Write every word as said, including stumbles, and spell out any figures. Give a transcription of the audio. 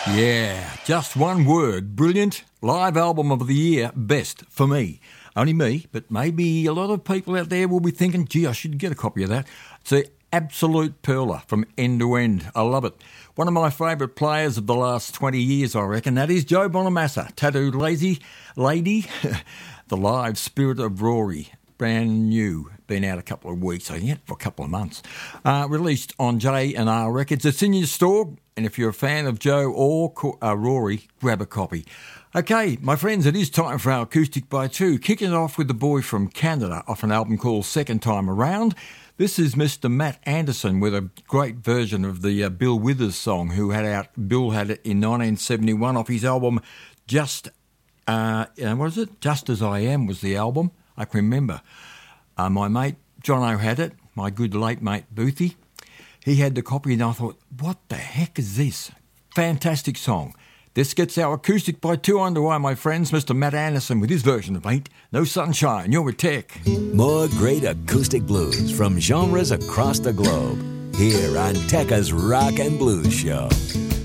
Yeah, just one word. Brilliant. Live album of the year. Best for me. Only me, but maybe a lot of people out there will be thinking, gee, I should get a copy of that. It's an absolute perler from end to end. I love it. One of my favourite players of the last twenty years, I reckon. That is Joe Bonamassa. Tattooed Lazy Lady. The Live Spirit of Rory. Brand new. Been out a couple of weeks, I think, for a couple of months. Uh, released on J and R Records. It's in your store, and if you're a fan of Joe or uh, Rory, grab a copy. Okay, my friends, it is time for our Acoustic by Two. Kicking it off with the boy from Canada off an album called Second Time Around. This is Mister Matt Anderson with a great version of the uh, Bill Withers song, who had out, Bill had it in nineteen seventy-one off his album Just, uh, what is it? Just As I Am was the album. I can remember. Uh, my mate, Jono, had it, my good late mate, Boothie. He had the copy and I thought, what the heck is this? Fantastic song. This gets our Acoustic by Two underway, my friends. Mister Matt Anderson with his version of Ain't No Sunshine. You're with Tech. More great acoustic blues from genres across the globe. Here on Tekka's Rock and Blues Show.